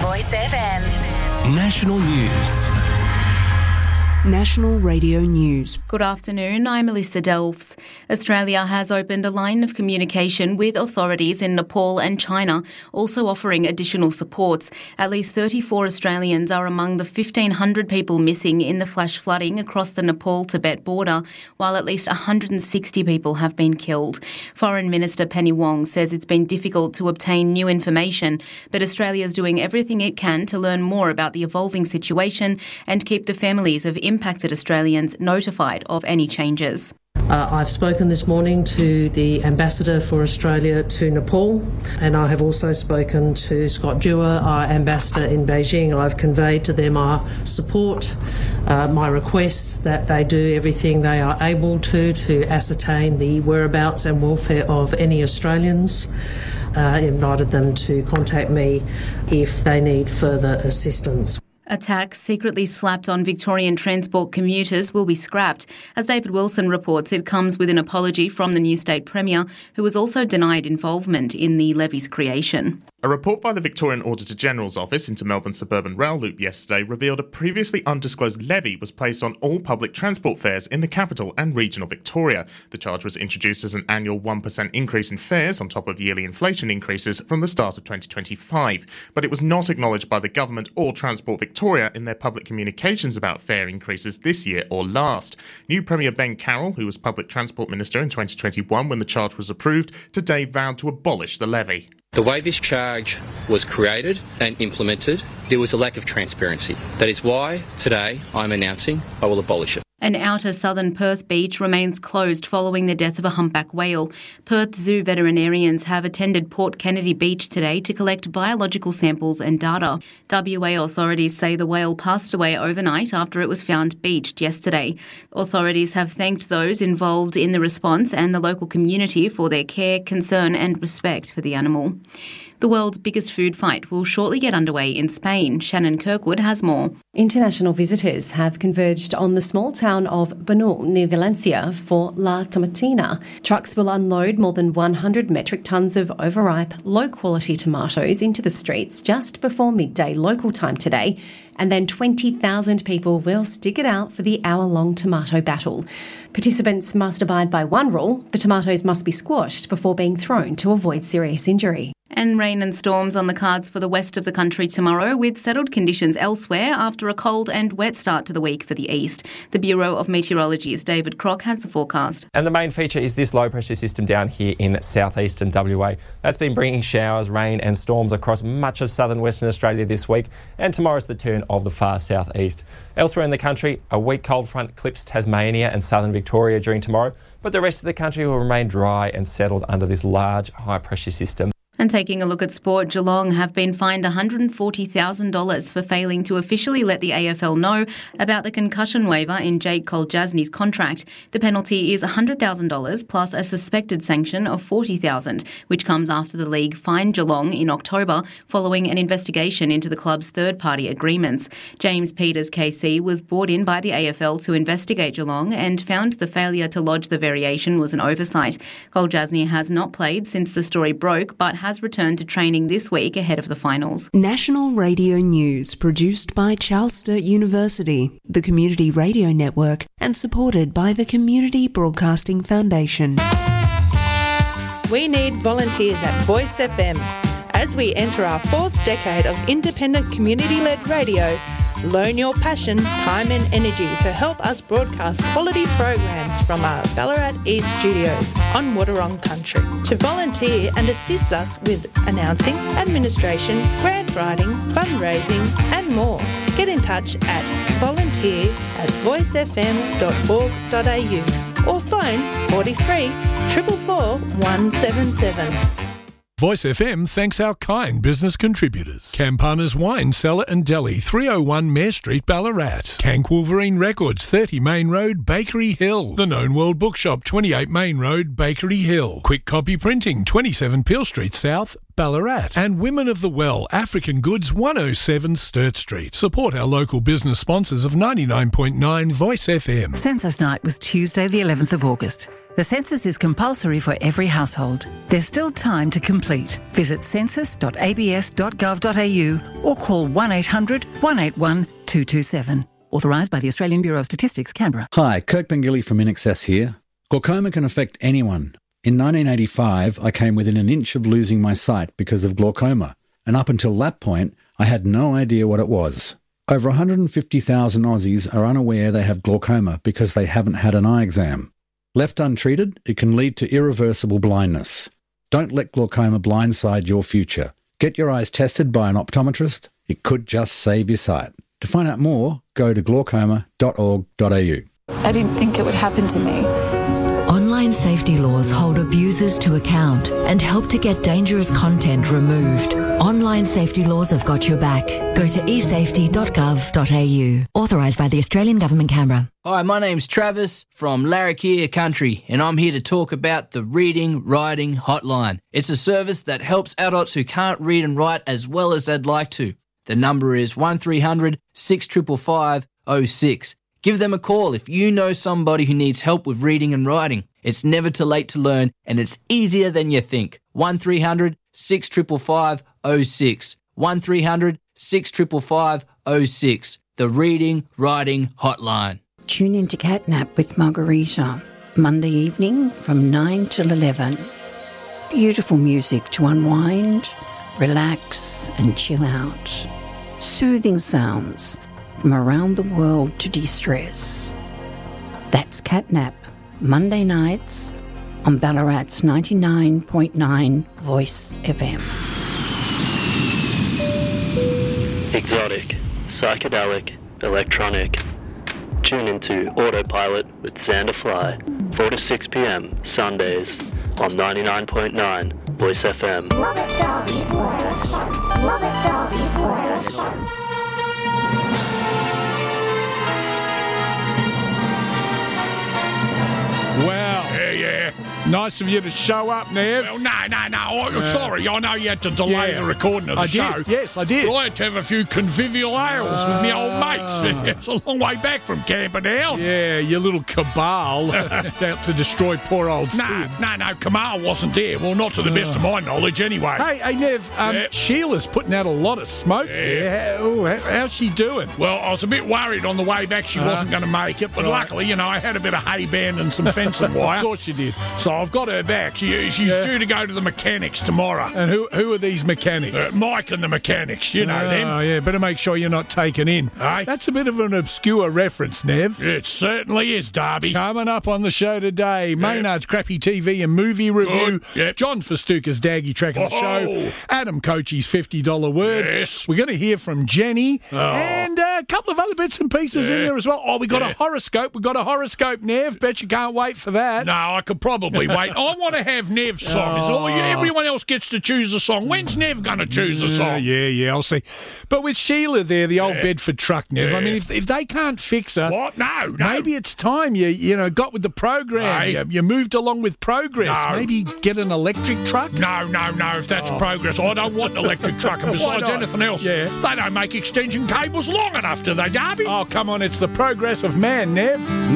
Voice FM. National News. National Radio News. Good afternoon, I'm Melissa Delves. Australia has opened a line of communication with authorities in Nepal and China, also offering additional supports. At least 34 Australians are among the 1,500 people missing in the flash flooding across the Nepal-Tibet border, while at least 160 people have been killed. Foreign Minister Penny Wong says it's been difficult to obtain new information, but Australia is doing everything it can to learn more about the evolving situation and keep the families of impacted Australians notified of any changes. I've spoken this morning to the Ambassador for Australia to Nepal, and I have also spoken to Scott Dewar, our Ambassador in Beijing. I've conveyed to them our support, my request that they do everything they are able to ascertain the whereabouts and welfare of any Australians. Invited them to contact me if they need further assistance. A tax secretly slapped on Victorian transport commuters will be scrapped. As David Wilson reports, it comes with an apology from the new state premier, who was also denied involvement in the levy's creation. A report by the Victorian Auditor-General's Office into Melbourne's suburban rail loop yesterday revealed a previously undisclosed levy was placed on all public transport fares in the capital and regional Victoria. The charge was introduced as an annual 1% increase in fares on top of yearly inflation increases from the start of 2025. But it was not acknowledged by the government or Transport Victoria in their public communications about fare increases this year or last. New Premier Ben Carroll, who was Public Transport Minister in 2021 when the charge was approved, today vowed to abolish the levy. The way this charge was created and implemented, there was a lack of transparency. That is why today I'm announcing I will abolish it. An outer southern Perth beach remains closed following the death of a humpback whale. Perth Zoo veterinarians have attended Port Kennedy Beach today to collect biological samples and data. WA authorities say the whale passed away overnight after it was found beached yesterday. Authorities have thanked those involved in the response and the local community for their care, concern and respect for the animal. The world's biggest food fight will shortly get underway in Spain. Shannon Kirkwood has more. International visitors have converged on the small town of Bernal near Valencia for La Tomatina. Trucks will unload more than 100 metric tonnes of overripe, low-quality tomatoes into the streets just before midday local time today, and then 20,000 people will stick it out for the hour-long tomato battle. Participants must abide by one rule: the tomatoes must be squashed before being thrown to avoid serious injury. And rain and storms on the cards for the west of the country tomorrow, with settled conditions elsewhere after a cold and wet start to the week for the east. The Bureau of Meteorology's David Crock has the forecast. And the main feature is this low pressure system down here in southeastern WA. That's been bringing showers, rain and storms across much of southern Western Australia this week, and tomorrow's the turn of the far southeast. Elsewhere in the country, a weak cold front clips Tasmania and southern Victoria during tomorrow, but the rest of the country will remain dry and settled under this large high pressure system. And taking a look at sport, Geelong have been fined $140,000 for failing to officially let the AFL know about the concussion waiver in Jake Koljasny's contract. The penalty is $100,000 plus a suspected sanction of $40,000, which comes after the league fined Geelong in October following an investigation into the club's third-party agreements. James Peters KC was brought in by the AFL to investigate Geelong and found the failure to lodge the variation was an oversight. Koljasny has not played since the story broke, but has returned to training this week ahead of the finals. National Radio News, produced by Charles Sturt University, the Community Radio Network, and supported by the Community Broadcasting Foundation. We need volunteers at Voice FM. As we enter our fourth decade of independent community-led radio, loan your passion, time and energy to help us broadcast quality programs from our Ballarat East studios on Wadawurrung country. To volunteer and assist us with announcing, administration, grant writing, fundraising and more, get in touch at volunteer@voicefm.org.au or phone 43 444 177. Voice FM thanks our kind business contributors. Campana's Wine Cellar and Deli, 301 Mare Street, Ballarat. Cank Wolverine Records, 30 Main Road, Bakery Hill. The Known World Bookshop, 28 Main Road, Bakery Hill. Quick Copy Printing, 27 Peel Street South, Ballarat. And Women of the Well, African Goods, 107 Sturt Street. Support our local business sponsors of 99.9 Voice FM. Census Night was Tuesday the 11th of August. The census is compulsory for every household. There's still time to complete. Visit census.abs.gov.au or call 1800 181 227. Authorised by the Australian Bureau of Statistics, Canberra. Hi, Kirk Bengilli from InAccess here. Glaucoma can affect anyone. In 1985, I came within an inch of losing my sight because of glaucoma, and up until that point, I had no idea what it was. Over 150,000 Aussies are unaware they have glaucoma because they haven't had an eye exam. Left untreated, it can lead to irreversible blindness. Don't let glaucoma blindside your future. Get your eyes tested by an optometrist. It could just save your sight. To find out more, go to glaucoma.org.au. I didn't think it would happen to me. Online safety laws hold abusers to account and help to get dangerous content removed. Online safety laws have got your back. Go to esafety.gov.au. Authorised by the Australian Government, Canberra. Hi, my name's Travis from Larrakia Country, and I'm here to talk about the Reading Writing Hotline. It's a service that helps adults who can't read and write as well as they'd like to. The number is 1300 6555 06. Give them a call if you know somebody who needs help with reading and writing. It's never too late to learn, and it's easier than you think. 1300 6555 06. 1300 6555 06. The Reading Writing Hotline. Tune into Catnap with Margarita, Monday evening from 9 till 11. Beautiful music to unwind, relax and chill out. Soothing sounds from around the world to de-stress. That's Catnap, Monday nights on Ballarat's 99.9 Voice FM. Exotic, psychedelic, electronic. Tune into Autopilot with Xander Fly, 4 to 6 p.m. Sundays on 99.9 Voice FM. Love it, doggies, worse. Love it, doggies, worse. Well, yeah. Nice of you to show up, Nev. Well, no. Sorry, I know you had to delay the recording of the show. Yes, I did. Well, I had to have a few convivial ales with my old mates. It's a long way back from Camperdown. Yeah, your little cabal out to destroy poor old Sid. No, Kamal wasn't there. Well, not to the best of my knowledge, anyway. Hey, Nev, Sheila's putting out a lot of smoke there. How's she doing? Well, I was a bit worried on the way back she wasn't going to make it, but luckily, I had a bit of hay band and some fencing wire. Of course you did. So I've got her back. She's due to go to the mechanics tomorrow. And who are these mechanics? Mike and the mechanics, you know them. Oh, yeah, better make sure you're not taken in. Hey? That's a bit of an obscure reference, Nev. It certainly is, Darby. Coming up on the show today, Maynard's Crappy TV and Movie Review, John Festuca's Daggy Track of the show, Adam Coachie's $50 word. Yes. We're going to hear from Jenny and a couple of other bits and pieces in there as well. Oh, we got a horoscope. We've got a horoscope, Nev. Bet you can't wait for that. No, I could probably wait. I want to have Nev's song. Everyone else gets to choose a song. When's Nev going to choose a song? Yeah, I'll see. But with Sheila there, the old Bedford truck, Nev, I mean, if they can't fix her... What? No. Maybe it's time you got with the program. Hey. You moved along with progress. No. Maybe get an electric truck? No. If that's progress, I don't want an electric truck. And besides anything else, they don't make extension cables long enough, do they, Darby? Oh, come on, it's the progress of man, Nev.